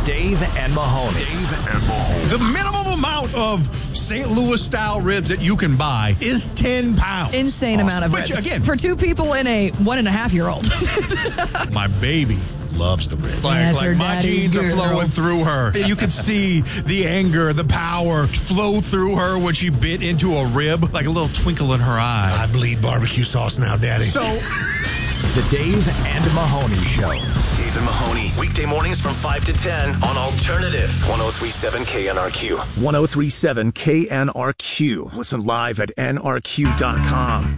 Dave and Mahoney. The minimum amount of St. Louis-style ribs that you can buy is 10 pounds. Insane amount of ribs. Which, again, for two people and a 1.5-year-old. my baby loves the rib. That's her my daddy's genes are girl. flowing through her. You could see the anger, the power flow through her when she bit into a rib, like a little twinkle in her eye. I bleed barbecue sauce now, Daddy. So, The Dave and Mahoney Show. Dave and Mahoney, weekday mornings from 5 to 10 on Alternative 103.7 KNRQ. 103.7 KNRQ. Listen live at nrq.com.